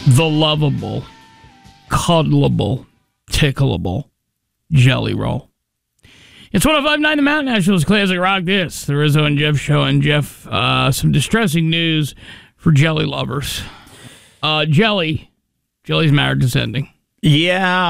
the lovable, cuddleable, tickleable Jelly Roll. It's 105.9 The Mountain Nationals Classic Rock. This, the Rizzo and Jeff Show. And Jeff, some distressing news for jelly lovers. Jelly's marriage is ending. Yeah.